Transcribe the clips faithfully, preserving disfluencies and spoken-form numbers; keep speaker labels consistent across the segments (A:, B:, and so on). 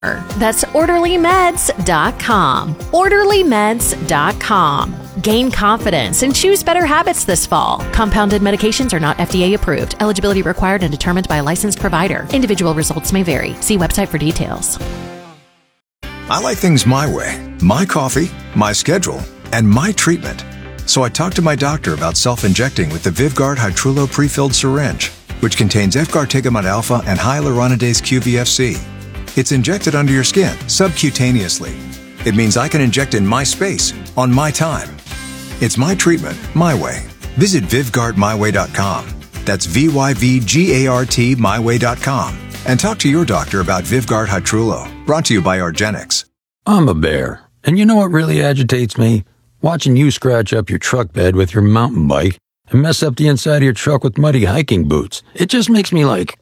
A: That's orderly meds dot com. orderly meds dot com. Gain confidence and choose better habits this fall. Compounded medications are not F D A approved. Eligibility required and determined by a licensed provider. Individual results may vary. See website for details.
B: I like things my way. My coffee, my schedule, and my treatment. So I talked to my doctor about self-injecting with the Vyvgart Hytrulo pre-filled syringe, which contains efgartigimod alpha and hyaluronidase Q V F C. It's injected under your skin, subcutaneously. It means I can inject in my space, on my time. It's my treatment, my way. Visit Vyvgart my way dot com. That's V Y V G A R T my way dot com. And talk to your doctor about Vyvgart Hytrulo. Brought to you by Argenix.
C: I'm a bear, and you know what really agitates me? Watching you scratch up your truck bed with your mountain bike and mess up the inside of your truck with muddy hiking boots. It just makes me like,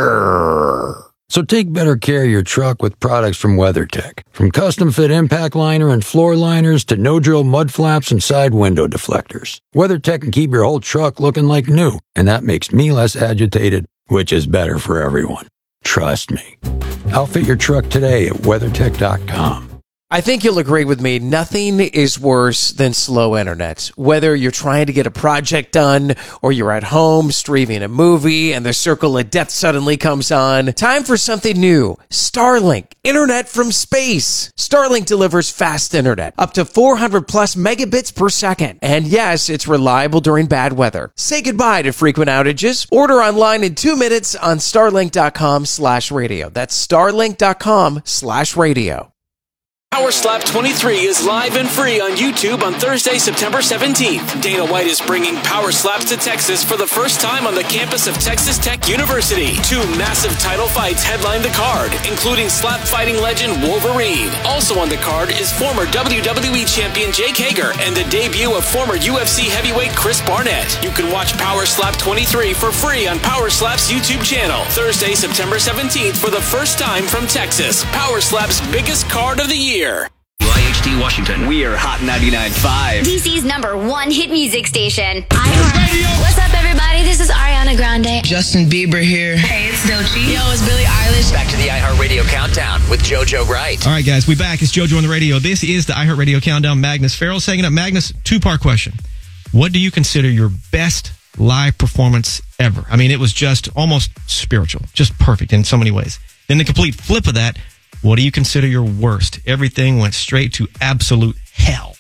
C: grrr. So take better care of your truck with products from WeatherTech. From custom-fit impact liner and floor liners to no-drill mud flaps and side window deflectors. WeatherTech can keep your whole truck looking like new, and that makes me less agitated, which is better for everyone. Trust me. Outfit your truck today at weathertech dot com.
D: I think you'll agree with me, nothing is worse than slow internet. Whether you're trying to get a project done or you're at home streaming a movie and the circle of death suddenly comes on, time for something new. Starlink, internet from space. Starlink delivers fast internet, up to four hundred plus megabits per second. And yes, it's reliable during bad weather. Say goodbye to frequent outages. Order online in two minutes on starlink dot com slash radio. That's starlink dot com slash radio.
E: Power Slap twenty-three is live and free on YouTube on Thursday, September seventeenth. Dana White is bringing Power Slaps to Texas for the first time on the campus of Texas Tech University. Two massive title fights headline the card, including slap fighting legend Wolverine. Also on the card is former W W E champion Jake Hager and the debut of former U F C heavyweight Chris Barnett. You can watch Power Slap twenty-three for free on Power Slap's YouTube channel. Thursday, September seventeenth for the first time from Texas. Power Slap's biggest card of the year.
F: I H T Washington. We are Hot ninety-nine point five.
G: D C's number one hit music station. iHeart. What's up, everybody? This is Ariana Grande.
H: Justin Bieber here.
I: Hey, it's Doechii.
G: Yo, it's Billie Eilish.
F: Back to the iHeartRadio Countdown with JoJo Wright.
J: All right, guys, we back. It's JoJo on the radio. This is the iHeartRadio Countdown. Magnus Farrell's hanging up. Magnus, two-part question. What do you consider your best live performance ever? I mean, it was just almost spiritual, just perfect in so many ways. Then the complete flip of that, what do you consider your worst? Everything went straight to absolute hell.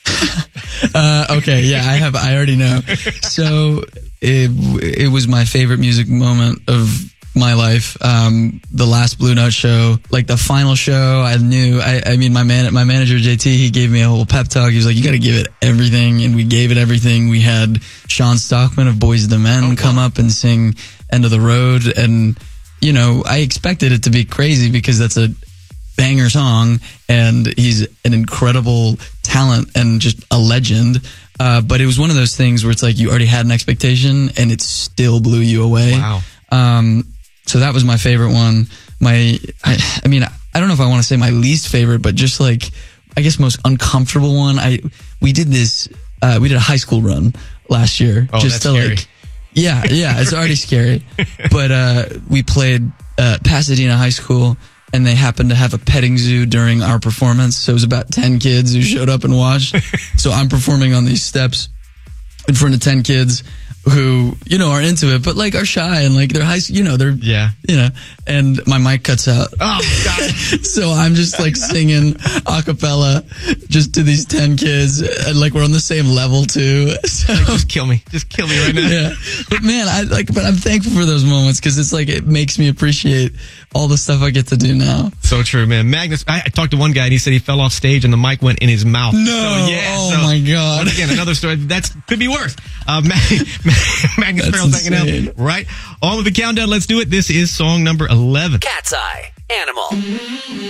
H: uh, okay, yeah, I have. I already know. So it it was my favorite music moment of my life. Um, the last Blue Note show, like the final show, I knew. I, I mean, my man, my manager J T, he gave me a whole pep talk. He was like, "You got to give it everything," and we gave it everything. We had Sean Stockman of Boyz two Men oh, come wow. up and sing "End of the Road," and you know, I expected it to be crazy because that's a banger song, and he's an incredible talent and just a legend. Uh, but it was one of those things where it's like you already had an expectation, and it still blew you away.
J: Wow.
H: Um, so that was my favorite one. My, I, I mean, I don't know if I want to say my least favorite, but just like, I guess most uncomfortable one. I we did this. Uh, we did a high school run last year.
J: Oh,
H: just
J: that's
H: to
J: scary.
H: like, yeah, yeah, it's already scary. But uh, we played uh, Pasadena High School. And they happened to have a petting zoo during our performance. So it was about ten kids who showed up and watched. So I'm performing on these steps in front of ten kids who, you know, are into it, but like are shy and like they're high, you know, they're,
J: yeah,
H: you know, and my mic cuts out.
J: Oh, God.
H: So I'm just like singing a cappella just to these ten kids. And like we're on the same level too. So,
J: like, just kill me. Just kill me right now.
H: Yeah. But man, I like, but I'm thankful for those moments because it's like, it makes me appreciate all the stuff I get to do now.
J: So true, man. Magnus, I, I talked to one guy and he said he fell off stage and the mic went in his mouth.
H: No.
J: So, yeah,
H: oh
J: so,
H: my God.
J: Again, another story. That could be worse. Uh, Magnus Farrell's hanging out. Right. On with the countdown. Let's do it. This is song number eleven.
F: Cat's Eye. Animal.